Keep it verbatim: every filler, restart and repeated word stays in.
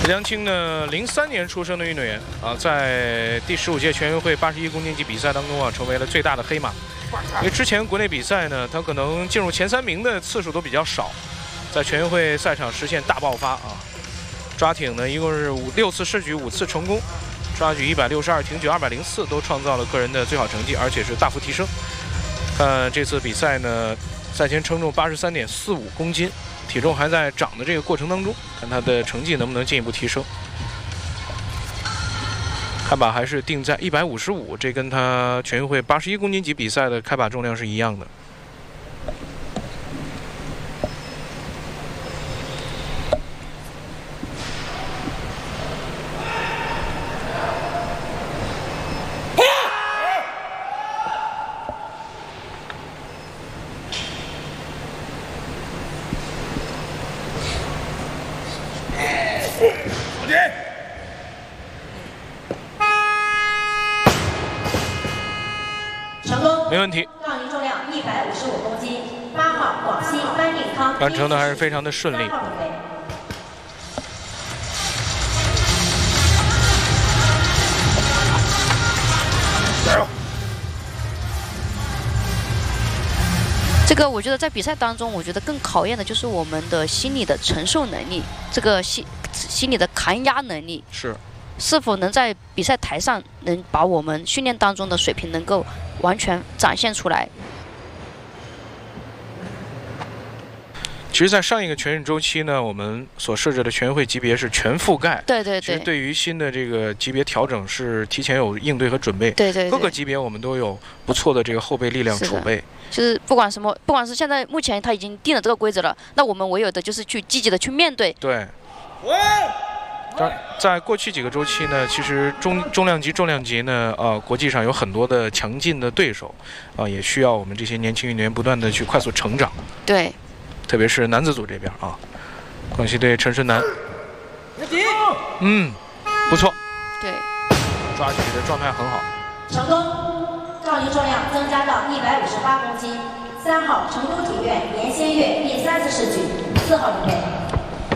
梁青呢，零三年出生的运动员啊，在第十五届全运会八十一公斤级比赛当中啊，成为了最大的黑马。因为之前国内比赛呢，他可能进入前三名的次数都比较少，在全运会赛场实现大爆发啊！抓挺呢，一共是五六次试举，五次成功，抓举一百六十二，挺举二百零四，都创造了个人的最好成绩，而且是大幅提升。看这次比赛呢，赛前称重八十三点四五公斤，体重还在涨的这个过程当中，看他的成绩能不能进一步提升。开把还是定在一百五十五，这跟他全运会八十一公斤级比赛的开把重量是一样的。没问题。 杠铃重量一百五十五公斤，八号广西班定康完成的还是非常的顺利。 加油！ 这个我觉得在比赛当中，我觉得更考验的就是我们的心理的承受能力，这个心心理的抗压能力是。 是否能在比赛台上能把我们训练当中的水平能够完全展现出来？ 其实，在上一个全运周期呢，我们所设置的全运会级别是全覆盖。 对对对。 其实对于新的这个级别调整是提前有应对和准备。 对对对。 各个级别我们都有不错的这个后备力量储备。 就是不管什么，不管是现在目前他已经定了这个规则了，那我们唯有的就是去积极的去面对。 对。当然，在过去几个周期呢，其实中重量级、重量级呢，呃，国际上有很多的强劲的对手，啊、呃，也需要我们这些年轻运动员不断的去快速成长。 对， 特别是男子组这边啊，广西队陈顺南，嗯，不错， 对， 抓举的状态很好， 成功，杠铃重量增加到一百五十八公斤，三号成都体院严先月第三次试举，四号预备。